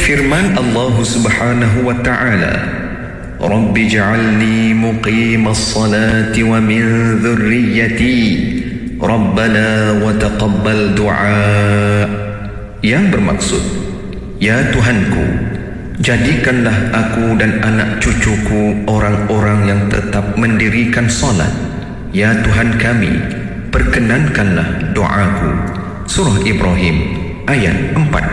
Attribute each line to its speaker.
Speaker 1: Firman Allah Subhanahu wa ta'ala, Rabbi ja'alni muqimas salati wa min dhurriyyati Rabbana wa taqabbal du'a, yang bermaksud, ya Tuhanku, jadikanlah aku dan anak cucuku orang-orang yang tetap mendirikan salat. Ya Tuhan kami, perkenankanlah doaku. Surah Ibrahim ayat 4.